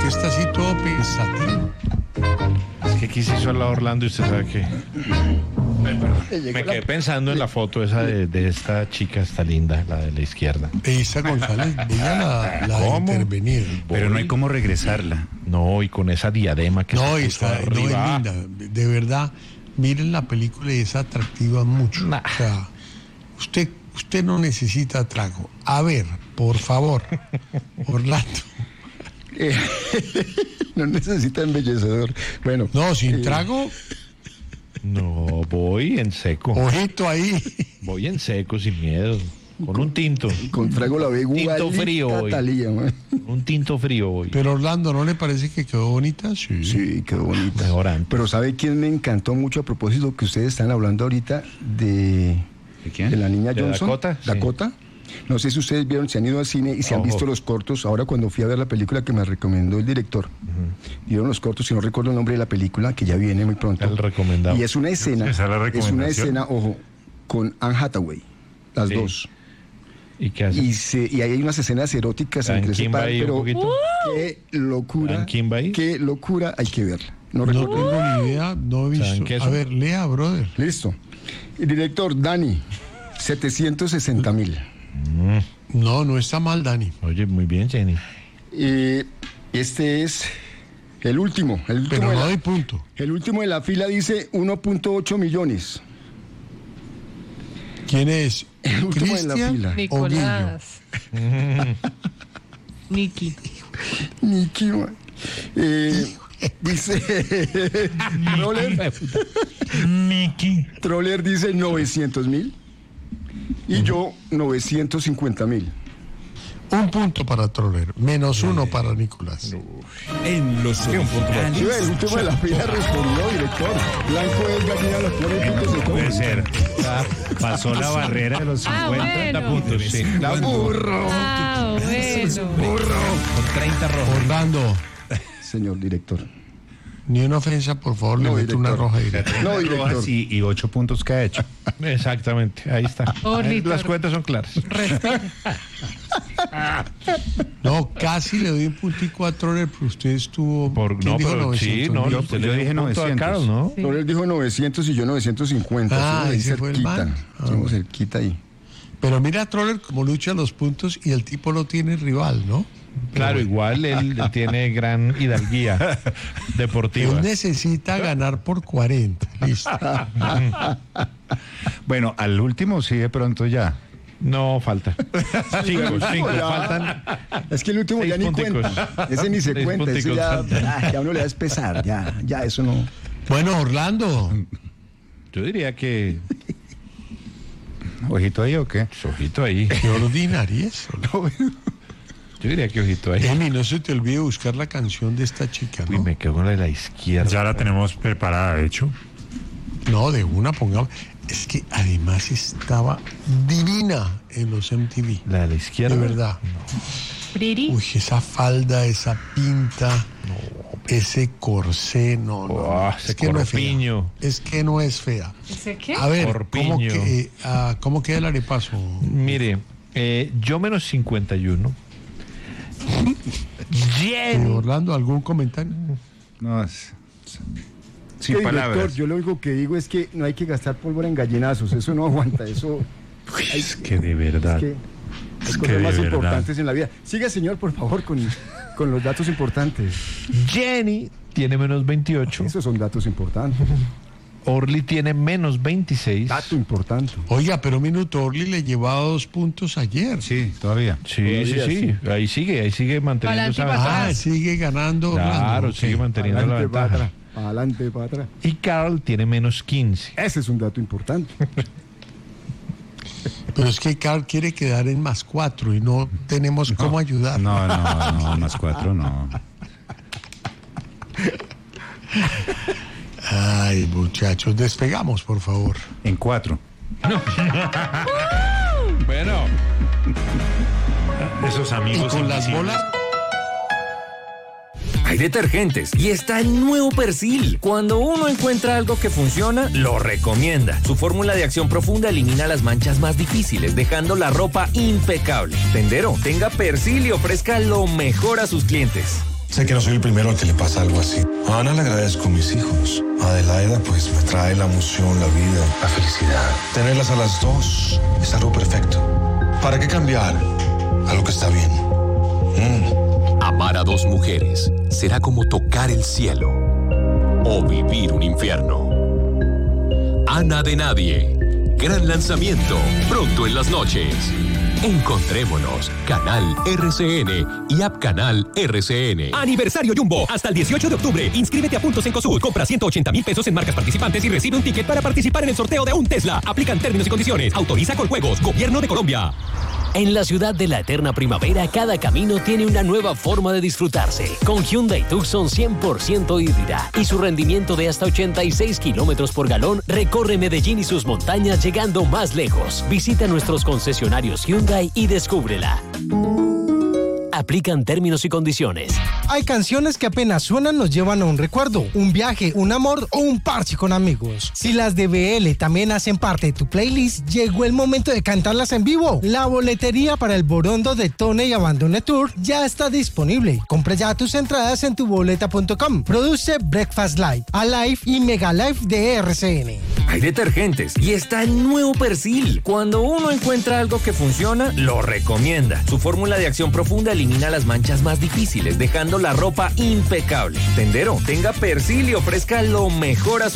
qué está así todo pensativo? Es que aquí se hizo al lado Orlando y usted sabe que... Me quedé pensando en la foto esa de esta chica, esta linda, la de la izquierda. Isa González, voy a la de intervenir. Pero no hay cómo regresarla. No, y con esa diadema que No, se puso está, no es arriba. linda. De verdad, miren la película y es atractiva mucho. Nah. O sea, usted no necesita trago. A ver, por favor, Orlando. No necesita embellecedor. Bueno. No, sin trago, No, voy en seco. ojito ahí. Voy en seco, sin miedo. Con un tinto. Con trago la veo Tinto frío hoy. Talía, man. Un tinto frío hoy. Pero Orlando, ¿no le parece que quedó bonita? Sí. Sí, quedó bonita. Mejor antes. Pero ¿sabe quién me encantó mucho a propósito que ustedes están hablando ahorita de quién? de la niña ¿De Johnson? Dakota? Sí. Dakota. No sé si ustedes vieron, si han ido al cine y si han Ojo. visto los cortos. Ahora cuando fui a ver la película que me recomendó el director, vieron los cortos, si no recuerdo el nombre de la película, que ya viene muy pronto. El recomendado. Y es una escena, Esa es la recomendación. ojo, con Anne Hathaway, las Sí. dos. ¿Y qué hace? Y ahí hay unas escenas eróticas Dan entre ese Kimba par, ahí un pero poquito. qué locura, Dan Kimba ahí. qué locura, hay que verla. No No recuerdo. tengo ni idea, no he ¿Saben visto. qué es A eso? ver, lea, brother. Listo. El director Dani, 760,000. No está mal, Dani. Oye, muy bien, Jenny. Este es el último. Pero no hay punto. El último de la fila dice 1.8 millones. ¿Quién es? El último de la ¿Cristian fila. o Guillo? Nicolás. Nicky. Nicky, man. Dice Troller dice 900,000 y yo 950,000. Un punto para Troller, menos uno para Nicolás. En los Sí, el último de la fila respondió, director. Blanco es gallina, los pone puntos de Puede todo. ser. Pasó la barrera de los 50 bueno. puntos. Sí. La Burro. Ah, bueno. Con 30 rojos. Orlando, Señor director. ni una ofensa, por favor, le No, meto una director. roja directa. No, director. Rojas y 8 puntos que ha hecho. Exactamente, ahí está. Orlito. Las cuentas son claras. No, casi le doy un puntico a Troller, pero usted estuvo. ¿quién No, dijo pero 900? sí, no, Yo- usted yo le dio dije un punto a 900. Carol, ¿no? Sí. Troller dijo 900 y yo 950. Ah, Estuvimos ahí ese fue el cerquita. man. Estuvimos cerquita ahí. Pero mira a Troller como lucha los puntos y el tipo no tiene rival, ¿no? Claro, igual él tiene gran hidalguía deportiva. Él necesita ganar por 40. Listo. Bueno, al último sí de pronto ya. No, falta. Cinco, Ya. faltan. Es que el último 6 ya ni punticos. cuenta. Ese ni se 6 cuenta. Ese punticos ya, faltan. ya uno le da es pesar. Ya, eso no. Bueno, Orlando, Yo diría que... ¿Ojito ahí o qué? Ojito ahí. qué ordinaria eso. Yo diría que ojito ahí. Emi, no se te olvide buscar la canción de esta chica, Uy, ¿no? me quedo con la de la izquierda. Ya la tenemos preparada, de hecho. No, de una pongamos. Es que además estaba divina en los MTV. La de la izquierda. De verdad. Pretty. Uy, esa falda, esa pinta, ese corsé, no. Ese Es que no es fea. corpiño. Es que no es fea. ¿Ese qué? A ver, Corpiño. ¿cómo queda el arepaso? Mire, yo menos 51. Orlando, ¿algún comentario? No, sin Director, palabras. yo lo único que digo es que no hay que gastar pólvora en gallinazos. Eso no aguanta. Eso. Es que de verdad. Que las que cosas de más verdad. importantes en la vida. Siga, señor, por favor, con los datos importantes. Jenny tiene menos 28. Esos son datos importantes. Orly tiene menos 26. Dato importante. Oiga, pero un minuto, Orly le llevaba 2 puntos ayer. Sí, todavía. Sí, sí, Todavía sí. Ahí sigue manteniendo esa Pa'lante y pa' ventaja. Ah, sigue ganando Claro, Orlando. sigue Ok. manteniendo la Adelante, para ventaja. atrás. Adelante, para atrás. Y Carl tiene menos 15. Ese es un dato importante. Pero es que Carl quiere quedar en más 4 y no tenemos cómo ayudar. No, más 4 no. Ay, muchachos, despegamos, por favor. En 4. Bueno, Esos Y amigos con las invisibles. bolas, Hay detergentes y está el nuevo Persil. Cuando uno encuentra algo que funciona, lo recomienda. Su fórmula de acción profunda elimina las manchas más difíciles, dejando la ropa impecable. Tendero, tenga Persil y ofrezca lo mejor a sus clientes. Sé que no soy el primero al que le pasa algo así. A Ana le agradezco a mis hijos. A Adelaida, pues me trae la emoción, la vida, la felicidad. Tenerlas a las dos es algo perfecto. ¿Para qué cambiar algo que está bien? Amar a dos mujeres será como tocar el cielo o vivir un infierno. Ana de Nadie. Gran lanzamiento pronto en las noches. Encontrémonos, Canal RCN y App Canal RCN. Aniversario Jumbo, hasta el 18 de octubre. Inscríbete a puntos en COSUD, compra 180,000 pesos en marcas participantes y recibe un ticket para participar en el sorteo de un Tesla. Aplican términos y condiciones. Autoriza Coljuegos, Gobierno de Colombia. En la ciudad de la eterna primavera, cada camino tiene una nueva forma de disfrutarse. Con Hyundai Tucson 100% híbrida y su rendimiento de hasta 86 kilómetros por galón, recorre Medellín y sus montañas llegando más lejos. Visita nuestros concesionarios Hyundai y descúbrela. Aplican términos y condiciones. Hay canciones que apenas suenan nos llevan a un recuerdo, un viaje, un amor o un parche con amigos. Si las de BL también hacen parte de tu playlist, llegó el momento de cantarlas en vivo. La boletería para el Borondo de Tone y Abandone Tour ya está disponible. Compra ya tus entradas en tuboleta.com. Produce Breakfast Live, Alive y Mega Live de RCN. Hay detergentes y está el nuevo Persil. Cuando uno encuentra algo que funciona, lo recomienda. Su fórmula de acción profunda elimina las manchas más difíciles, dejando la ropa impecable. Tendero, tenga Persil y ofrezca lo mejor a su